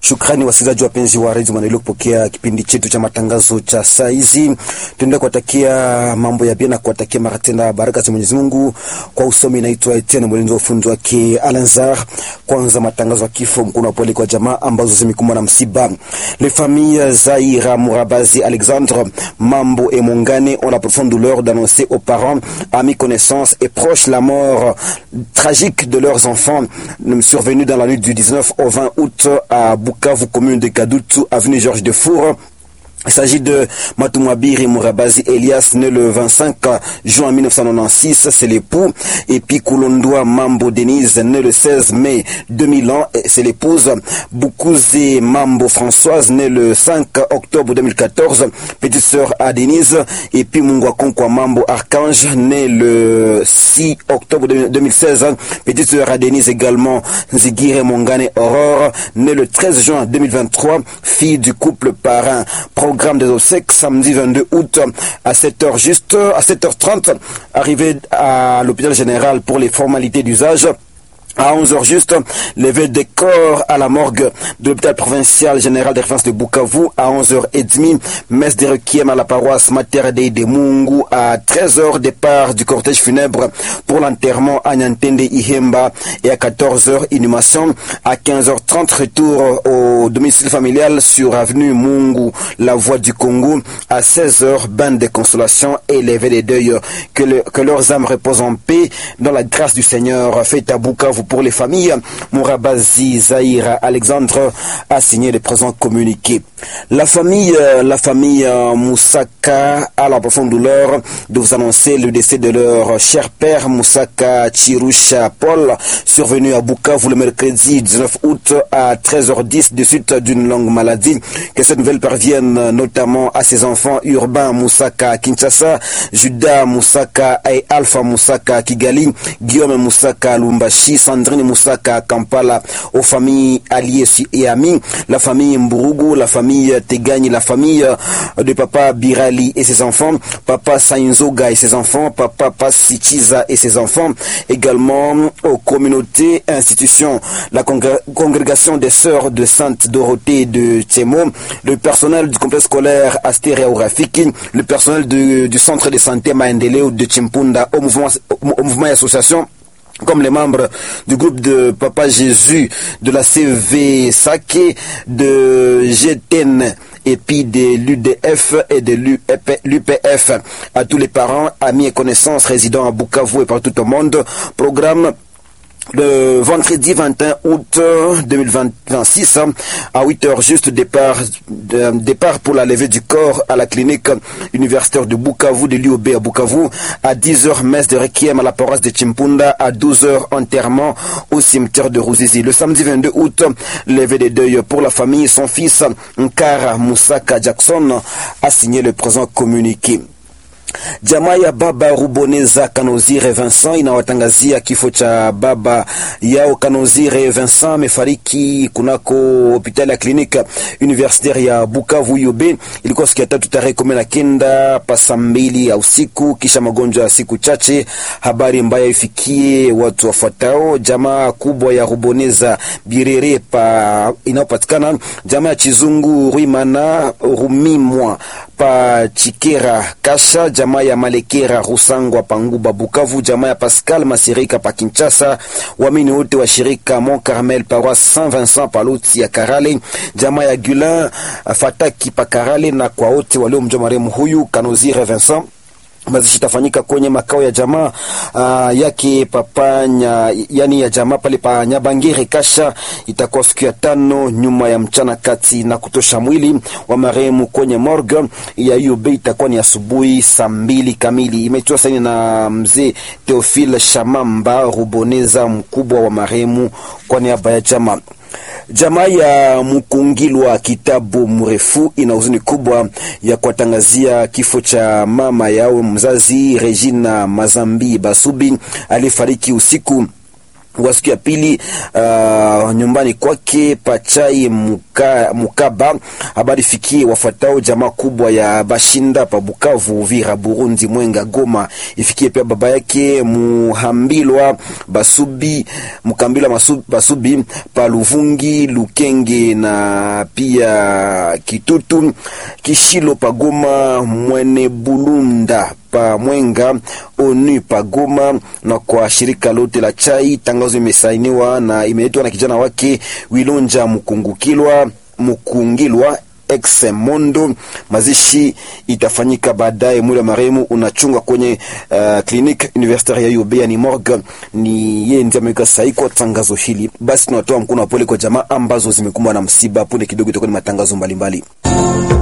Shukrani wasikilizaji wapenzi wa Radio Maendeleo kupokea kipindi chetu cha matangazo cha saa hizi. Tunaenda kuwatakia mambo ya bien na kuwatakia mara tena baraka za Mwenyezi Mungu. Kwa usomi naitwa Etienne Mwelenzo, ufundi wake Alanzar. Kwanza matangazo ya kifo, mkono wa pole kwa jamaa ambazo zimekumbwa na msiba. Les familles Zahira Mourabazi Alexandre Mambo et Mongane ont la profonde douleur d'annoncer aux parents, amis, connaissances et proches la mort tragique de leurs enfants survenue dans la nuit du 19 au 20 août à Bukavu, commune de Kadoutou, avenue Georges Defour. Il s'agit de Matumwabiri Mourabazi Elias, né le 25 juin 1996, c'est l'époux. Et puis Koulondoua Mambo Denise, né le 16 mai 2000 ans, c'est l'épouse. Boukouzi Mambo Françoise, né le 5 octobre 2014, petite sœur à Denise. Et puis Mungwakonkwa Mambo Archange, né le 6 octobre 2016, petite sœur à Denise également. Zigire Mongane Aurore, né le 13 juin 2023, fille du couple parrain. Programme des obsèques samedi 22 août à 7h juste, à 7h30, arrivé à l'hôpital général pour les formalités d'usage. À 11h juste, levé des corps à la morgue de l'hôpital provincial général de référence de Bukavu. À 11h30, messe des requiem à la paroisse Mater Dei de Mungu. À 13h, départ du cortège funèbre pour l'enterrement à Nyantende Ihemba. Et à 14h, inhumation. À 15h30, retour au domicile familial sur avenue Mungu, la voie du Congo. À 16h, bain de consolation et levé des deuils. Que leurs âmes reposent en paix dans la grâce du Seigneur. Fête à Bukavu pour les familles. Mourabazi Zahira Alexandre a signé le présent communiqué. La famille Moussaka a la profonde douleur de vous annoncer le décès de leur cher père Moussaka Chirusha Paul, survenu à Bukavu le mercredi 19 août à 13h10 de suite d'une longue maladie. Que cette nouvelle parvienne notamment à ses enfants urbains Moussaka Kinshasa, Judas Moussaka et Alpha Moussaka Kigali, Guillaume Moussaka Lumbashi, Sandrine Moussaka Kampala, aux familles alliées et amis, la famille Mburugu, la famille Tegani, la famille de papa Birali et ses enfants, papa Sainzoga et ses enfants, papa Pasichiza et ses enfants, également aux communautés et institutions, la congrégation des sœurs de Sainte Dorothée de Tchemo, le personnel du complexe scolaire Astéria Rafiki, le personnel du centre de santé Maendeleo de Chimpunda, au mouvement et association, comme les membres du groupe de Papa Jésus, de la CV Sake, de GTN, et puis de l'UDF et de l'UPF. À tous les parents, amis et connaissances résidant à Bukavu et partout au monde, programme le vendredi 21 août 2026 à 8h juste, départ pour la levée du corps à la clinique universitaire de Bukavu, de l'UOB à Bukavu. À 10h, messe de requiem à la paroisse de Chimpunda. À 12h, enterrement au cimetière de Ruzizi. Le samedi 22 août, levée des deuils pour la famille. Son fils Nkara Moussaka Jackson a signé le présent communiqué. Jamaa ya baba Ruboneza Kanozire Vincent inawatangazia kifo cha baba yao Kanozire Vincent amefariki kunako hospitali ya klinika universitaire ya Bukavu Yobe. Ilikuwa siku ya 3 tarehe 19 pasa 2 ya usiku, kisha magonjwa ya siku chache. Habari mbaya ifikie watu wafuatao: jamaa kubwa ya Ruboneza Birere inayopatikana, jamaa ya Chizungu Ruimana Rumimwa pa Chikera Kasha, jamaa ya Malekera Rusangwa Panguba Bukavu, jamaa ya Pascal Masirika pa Kinshasa, waamini wote wa shirika Mont Carmel paroisse Saint Vincent Paluti ya Karale, jamaa ya Gulin Fataki pa Karale, na kwa wote waliomjua marehemu huyu Kanozire Vincent. Mazishi tafanyika kwenye makao ya jamaa yake papanya, yani ya jamaa pale pa Nyabangere Kasha. Itakuwa siku ya 5 nyuma ya mchana kati, na kutosha mwili wa marehemu kwenye morgue ya UB itakuwa ni asubuhi saa 2 kamili. Imetoa saini na mzee Theophile Shamamba Ruboneza, mkubwa wa marehemu, kwa niaba ya jamaa. Jamaa ya Mukungilwa Kitabu Mrefu ina huzuni kubwa ya kuwatangazia kifo cha mama yao mzazi Regina Mazambi Basubi, alifariki usiku wa siku ya pili nyumbani kwake Pachai Mukaba. Habari fikie wafuatao jamaa kubwa ya Bashinda pa Bukavu, Uvira, Burundi, Mwenga, Goma. Ifikie pia baba yake Muhambilwa Basubi pa Luvungi, Lukenge na pia Kitutu, Kishilo pa Goma, Mwene Bulunda pa Mwenga, Onu pa Goma, na kwa shirika lote la chai. Tangazo imesainiwa na imeletwa na kijana wake Wilonja Mukungilwa ex Mondo. Mazishi itafanyika baadaye. Mwili wa marehemu unachungwa kwenye clinique universitaire ya UBA ni morgue. Ni yeye ndiye ameweka sahihi kwa tangazo hili. Basi tunatoa mkono wa pole kwa jamaa ambazo zimekumbwa na msiba. Punde kidogo itakuwa ni matangazo mbalimbali.